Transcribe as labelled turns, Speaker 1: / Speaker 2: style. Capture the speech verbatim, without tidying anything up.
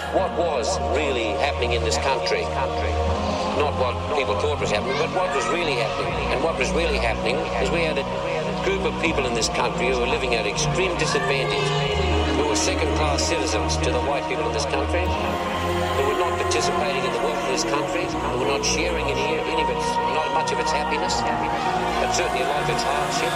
Speaker 1: what was really happening in this country. Not what people thought was happening, but what was really happening. And what was really happening is we had a group of people in this country who were living at extreme disadvantage, who were second-class citizens to the white people of this country, who were not participating in the wealth of this country, who were not sharing any, any of its, not much of its happiness, but certainly a lot of its hardship.